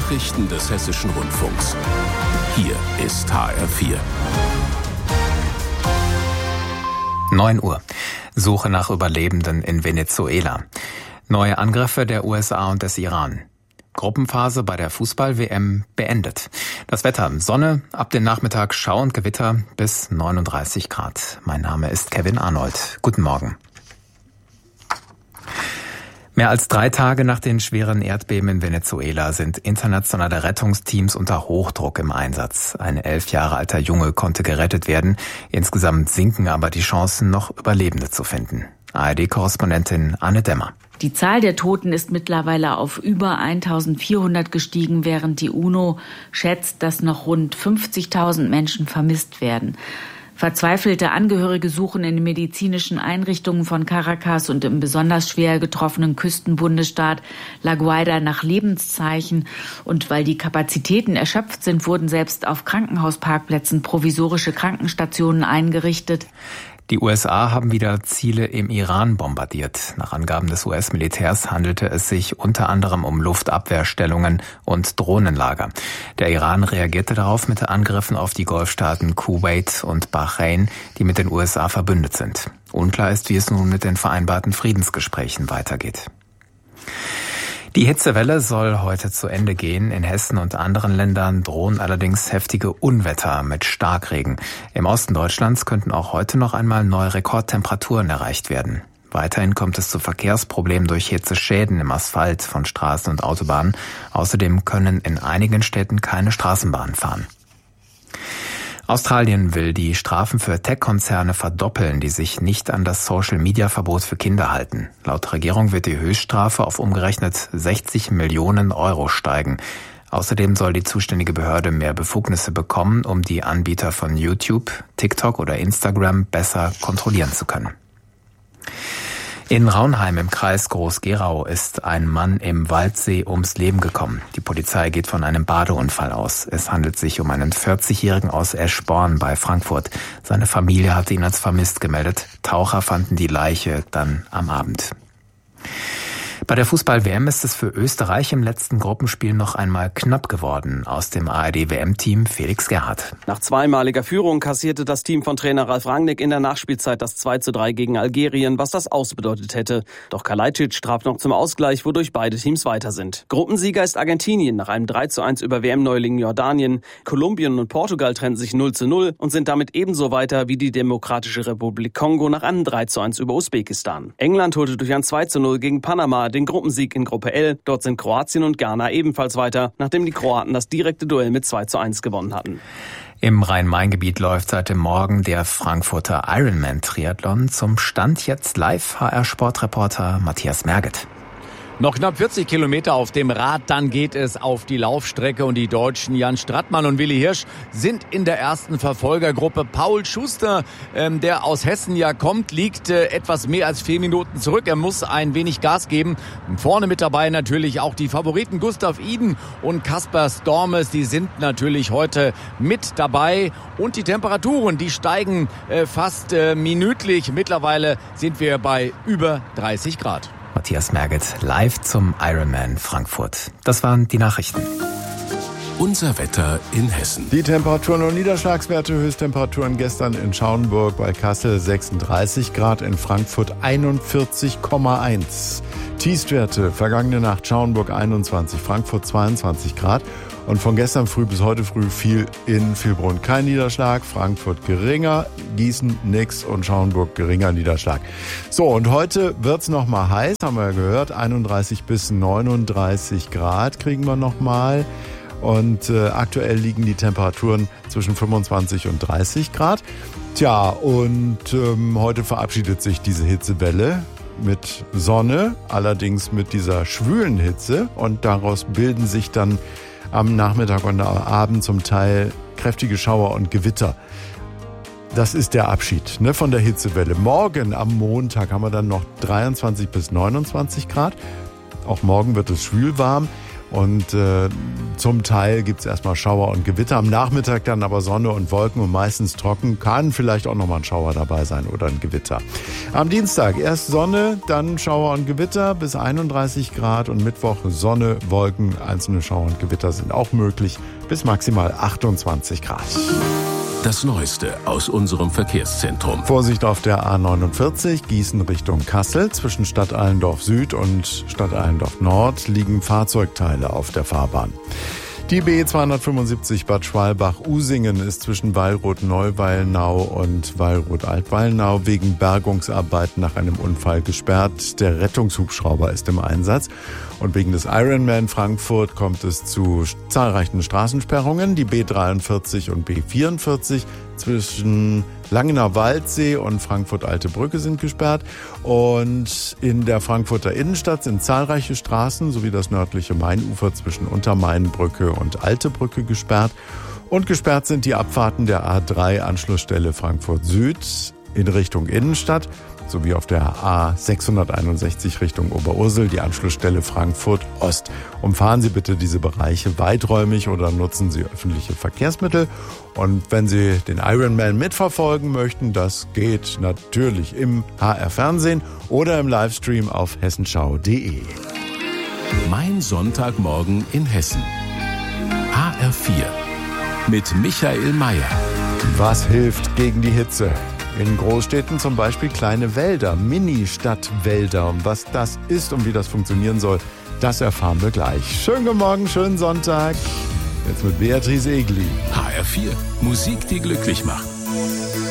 Nachrichten des Hessischen Rundfunks. Hier ist HR4. 9 Uhr. Suche nach Überlebenden in Venezuela. Neue Angriffe der USA und des Iran. Gruppenphase bei der Fußball-WM beendet. Das Wetter: Sonne, ab dem Nachmittag Schau und Gewitter bis 39 Grad. Mein Name ist Kevin Arnold. Guten Morgen. Mehr als 3 Tage nach den schweren Erdbeben in Venezuela sind internationale Rettungsteams unter Hochdruck im Einsatz. Ein 11 Jahre alter Junge konnte gerettet werden. Insgesamt sinken aber die Chancen, noch Überlebende zu finden. ARD-Korrespondentin Anne Demmer. Die Zahl der Toten ist mittlerweile auf über 1400 gestiegen, während die UNO schätzt, dass noch rund 50.000 Menschen vermisst werden. Verzweifelte Angehörige suchen in den medizinischen Einrichtungen von Caracas und im besonders schwer getroffenen Küstenbundesstaat La Guaira nach Lebenszeichen. Und weil die Kapazitäten erschöpft sind, wurden selbst auf Krankenhausparkplätzen provisorische Krankenstationen eingerichtet. Die USA haben wieder Ziele im Iran bombardiert. Nach Angaben des US-Militärs handelte es sich unter anderem um Luftabwehrstellungen und Drohnenlager. Der Iran reagierte darauf mit Angriffen auf die Golfstaaten Kuwait und Bahrain, die mit den USA verbündet sind. Unklar ist, wie es nun mit den vereinbarten Friedensgesprächen weitergeht. Die Hitzewelle soll heute zu Ende gehen. In Hessen und anderen Ländern drohen allerdings heftige Unwetter mit Starkregen. Im Osten Deutschlands könnten auch heute noch einmal neue Rekordtemperaturen erreicht werden. Weiterhin kommt es zu Verkehrsproblemen durch Hitzeschäden im Asphalt von Straßen und Autobahnen. Außerdem können in einigen Städten keine Straßenbahnen fahren. Australien will die Strafen für Tech-Konzerne verdoppeln, die sich nicht an das Social-Media-Verbot für Kinder halten. Laut Regierung wird die Höchststrafe auf umgerechnet 60 Millionen Euro steigen. Außerdem soll die zuständige Behörde mehr Befugnisse bekommen, um die Anbieter von YouTube, TikTok oder Instagram besser kontrollieren zu können. In Raunheim im Kreis Groß-Gerau ist ein Mann im Waldsee ums Leben gekommen. Die Polizei geht von einem Badeunfall aus. Es handelt sich um einen 40-Jährigen aus Eschborn bei Frankfurt. Seine Familie hatte ihn als vermisst gemeldet. Taucher fanden die Leiche dann am Abend. Bei der Fußball-WM ist es für Österreich im letzten Gruppenspiel noch einmal knapp geworden. Aus dem ARD-WM-Team Felix Gerhardt. Nach zweimaliger Führung kassierte das Team von Trainer Ralf Rangnick in der Nachspielzeit das 2:3 gegen Algerien, was das ausbedeutet hätte. Doch Kalajdzic traf noch zum Ausgleich, wodurch beide Teams weiter sind. Gruppensieger ist Argentinien nach einem 3:1 über WM-Neuling Jordanien. Kolumbien und Portugal trennten sich 0:0 und sind damit ebenso weiter wie die Demokratische Republik Kongo nach einem 3:1 über Usbekistan. England holte durch ein 2:0 gegen Panama den Gruppensieg in Gruppe L. Dort sind Kroatien und Ghana ebenfalls weiter, nachdem die Kroaten das direkte Duell mit 2:1 gewonnen hatten. Im Rhein-Main-Gebiet läuft seit dem Morgen der Frankfurter Ironman-Triathlon. Zum Stand jetzt live HR-Sportreporter Matthias Merget. Noch knapp 40 Kilometer auf dem Rad, dann geht es auf die Laufstrecke und die Deutschen Jan Strattmann und Willi Hirsch sind in der ersten Verfolgergruppe. Paul Schuster, der aus Hessen ja kommt, liegt etwas mehr als 4 Minuten zurück. Er muss ein wenig Gas geben. Vorne mit dabei natürlich auch die Favoriten Gustav Iden und Kasper Stormes. Die sind natürlich heute mit dabei. Und die Temperaturen, die steigen fast minütlich. Mittlerweile sind wir bei über 30 Grad. Matthias Merget live zum Ironman Frankfurt. Das waren die Nachrichten. Unser Wetter in Hessen. Die Temperaturen und Niederschlagswerte: Höchsttemperaturen gestern in Schauenburg bei Kassel 36 Grad, in Frankfurt 41,1. Tiefstwerte vergangene Nacht Schauenburg 21, Frankfurt 22 Grad. Und von gestern früh bis heute früh fiel in Vilbronn kein Niederschlag, Frankfurt geringer, Gießen nix und Schauenburg geringer Niederschlag. So, und heute wird's noch mal heiß, haben wir ja gehört, 31 bis 39 Grad kriegen wir noch mal. Und aktuell liegen die Temperaturen zwischen 25 und 30 Grad. Tja, und heute verabschiedet sich diese Hitzewelle mit Sonne, allerdings mit dieser schwülen Hitze. Und daraus bilden sich dann am Nachmittag und am Abend zum Teil kräftige Schauer und Gewitter. Das ist der Abschied von der Hitzewelle. Morgen am Montag haben wir dann noch 23 bis 29 Grad. Auch morgen wird es schwül warm. Und zum Teil gibt es erstmal Schauer und Gewitter. Am Nachmittag dann aber Sonne und Wolken und meistens trocken. Kann vielleicht auch nochmal ein Schauer dabei sein oder ein Gewitter. Am Dienstag erst Sonne, dann Schauer und Gewitter bis 31 Grad. Und Mittwoch Sonne, Wolken, einzelne Schauer und Gewitter sind auch möglich bis maximal 28 Grad. Das Neueste aus unserem Verkehrszentrum. Vorsicht auf der A49, Gießen Richtung Kassel. Zwischen Stadt Allendorf Süd und Stadt Allendorf Nord liegen Fahrzeugteile auf der Fahrbahn. Die B275 Bad Schwalbach-Usingen ist zwischen Wallroth-Neuweilnau und Wallroth-Altweilnau wegen Bergungsarbeiten nach einem Unfall gesperrt. Der Rettungshubschrauber ist im Einsatz. Und wegen des Ironman Frankfurt kommt es zu zahlreichen Straßensperrungen. Die B43 und B44 zwischen Langener Waldsee und Frankfurt-Alte Brücke sind gesperrt. Und in der Frankfurter Innenstadt sind zahlreiche Straßen sowie das nördliche Mainufer zwischen Untermainbrücke und Alte Brücke gesperrt. Und gesperrt sind die Abfahrten der A3 Anschlussstelle Frankfurt Süd in Richtung Innenstadt sowie auf der A661 Richtung Oberursel die Anschlussstelle Frankfurt Ost. Umfahren Sie bitte diese Bereiche weiträumig oder nutzen Sie öffentliche Verkehrsmittel. Und wenn Sie den Ironman mitverfolgen möchten, das geht natürlich im HR-Fernsehen oder im Livestream auf hessenschau.de. Mein Sonntagmorgen in Hessen. HR4 mit Michael Mayer. Was hilft gegen die Hitze? In Großstädten zum Beispiel kleine Wälder, Mini-Stadtwälder. Und was das ist und wie das funktionieren soll, das erfahren wir gleich. Schönen guten Morgen, schönen Sonntag. Jetzt mit Beatrice Egli. HR4, Musik, die glücklich macht.